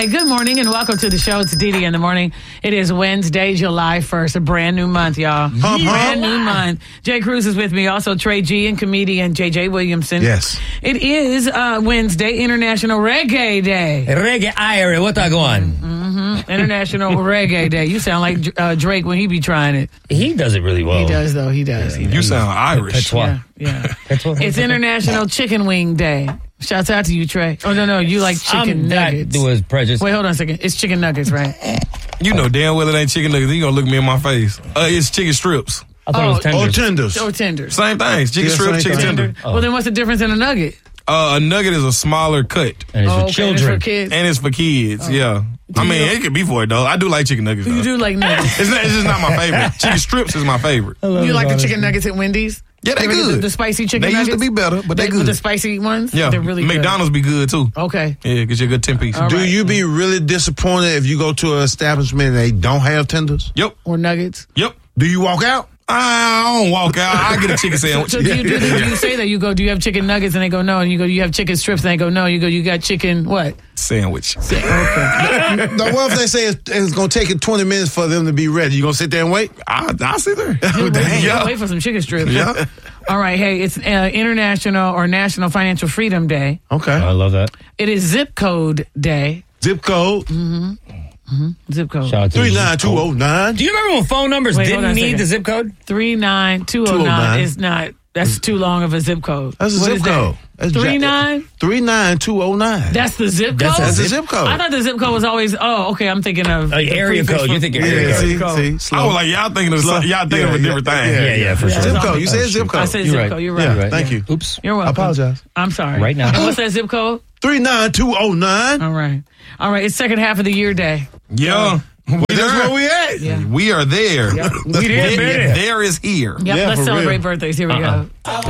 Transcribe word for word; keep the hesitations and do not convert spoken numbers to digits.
Hey, good morning and welcome to the show. It's Dee Dee in the morning. It is Wednesday, July first, a brand new month, y'all. Hump, brand hump. new month. Jay Cruz is with me. Also, Trey G and comedian J J Williamson. Yes. It is uh, Wednesday, International Reggae Day. Reggae Irish, what I go on? Mm-hmm. International Reggae Day. You sound like uh, Drake when he be trying it. He does it really well. He does, though. He does. He does. You sound Irish. Patois. Yeah, yeah. Patois. It's International Chicken Wing Day. Shouts out to you, Trey. Oh, no, no. You like chicken I'm nuggets. That was prejudice. Wait, hold on a second. It's chicken nuggets, right? You know damn well it ain't chicken nuggets. You gonna look me in my face. Uh, it's chicken strips. I thought it was Oh, tenders. Oh, tenders. Oh, tenders. Same things. Chicken Yeah, strip, same chicken thing. tender. Well, then what's the difference in a nugget? Uh, a nugget is a smaller cut. And it's Oh, for okay, children. it's for kids. And it's for kids, yeah. I mean, it could be for it, though. I do like chicken nuggets, though. You do like nuggets. It's, not, it's just not my favorite. Chicken strips is my favorite. You like the chicken nuggets at Wendy's? Yeah, they You ever get good. The, the spicy chicken They nuggets? used to be better, but they With good. the spicy ones? Yeah, They're really McDonald's be good, too. good. Okay. Yeah, get you a good ten piece. All Do right. you be really disappointed if you go to an establishment and they don't have tenders? Yep, Or nuggets? yep. Do you walk out? I don't walk out. I get a chicken sandwich. So do you do that? Do you say that? You go, do you have chicken nuggets? And they go, no. And you go, you have chicken strips? And they go, no. You go, you got chicken what? Sandwich. Okay. Now, what if they say it's, it's going to take it twenty minutes for them to be ready? You going to sit there and wait? I, I sit there. Wait, Yeah. wait for some chicken strips. Yeah. All right. Hey, it's uh, International or National Financial Freedom Day. Okay. I love that. It is Zip Code Day. Zip code Zip code. Shout out to three nine two oh nine. Do you remember when phone numbers Wait, hold on didn't a need second. the zip code? three nine two oh two oh nine nine. is not, that's too long of a zip code. That's a What zip is that? code. That's Three Jack- nine? three nine two oh nine. That's the zip code? That's a That's the zip code. I thought the zip code was always, oh, okay, I'm thinking of... Like the area prefix code. for- You think Yeah, area see, code. see, I slow. was like, y'all thinking of some, y'all thinking Yeah, of a yeah, different thing. Yeah, yeah, for sure. Zip Yeah. code. You said zip code. I said You're zip right. code. You're Yeah, right. right. thank you. Oops. You're I welcome. apologize. I'm sorry. Right now. And what's that zip code? three nine two oh nine. All right. All right, it's second half of the year day. Yeah. We That's there. where we at. Yeah. We are there. Yep. We There, there is here. Yep, Yeah, let's for celebrate real. birthdays. Here we Uh-uh. go.